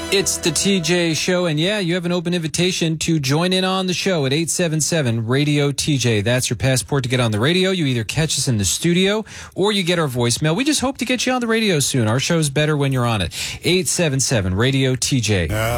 It's the TJ Show, and yeah, you have an open invitation to join in on the show at 877-RADIO-TJ. That's your passport to get on the radio. You either catch us in the studio or you get our voicemail. We just hope to get you on the radio soon. Our show's better when you're on it. 877-RADIO-TJ.